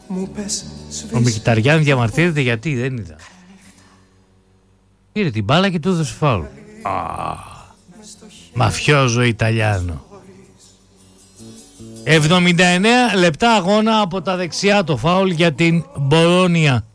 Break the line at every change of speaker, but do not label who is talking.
Ο Μιχταριάν διαμαρτύρεται γιατί δεν είδα. Πήρε την μπάλα και του έδωσε φάουλ. Μαφιόζο Ιταλιάνο. 79 λεπτά αγώνα από τα δεξιά το φάουλ για την Μπολόνια.